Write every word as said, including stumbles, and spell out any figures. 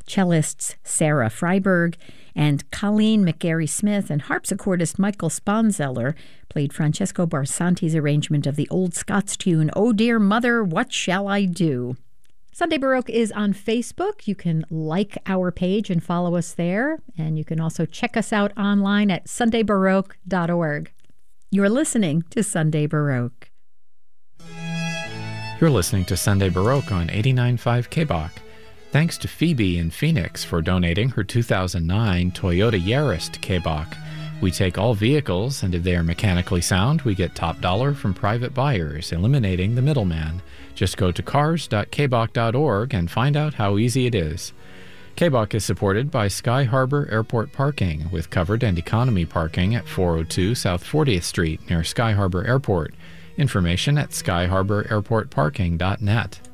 cellists Sarah Freiberg and Colleen McGarry-Smith and harpsichordist Michael Sponzeller played Francesco Barsanti's arrangement of the old Scots tune, "Oh Dear Mother, What Shall I Do?" Sunday Baroque is on Facebook. You can like our page and follow us there. And you can also check us out online at sunday baroque dot org. You're listening to Sunday Baroque. You're listening to Sunday Baroque on eighty-nine point five K B O C. Thanks to Phoebe in Phoenix for donating her two thousand nine Toyota Yaris to K B O C. We take all vehicles, and if they are mechanically sound, we get top dollar from private buyers, eliminating the middleman. Just go to cars dot k b o c dot org and find out how easy it is. K B O C is supported by Sky Harbor Airport Parking, with covered and economy parking at four oh two South fortieth Street near Sky Harbor Airport. Information at sky harbor airport parking dot net.